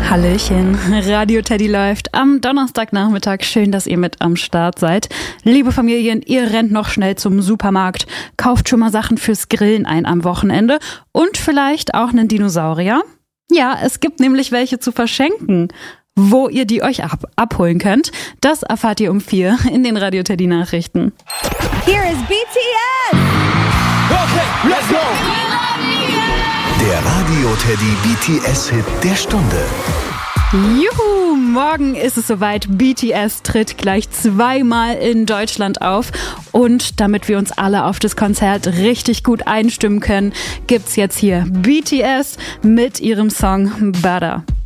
Hallöchen, Radio Teddy läuft am Donnerstagnachmittag. Schön, dass ihr mit am Start seid. Liebe Familien, ihr rennt noch schnell zum Supermarkt, kauft schon mal Sachen fürs Grillen ein am Wochenende und vielleicht auch einen Dinosaurier. Ja, es gibt nämlich welche zu verschenken. Wo ihr die euch abholen könnt, das erfahrt ihr um 4 in den Radio Teddy Nachrichten. Here is BTS! Okay, let's go! Der Radio Teddy BTS-Hit der Stunde. Juhu, morgen ist es soweit. BTS tritt gleich 2-mal in Deutschland auf. Und damit wir uns alle auf das Konzert richtig gut einstimmen können, gibt's jetzt hier BTS mit ihrem Song Butter.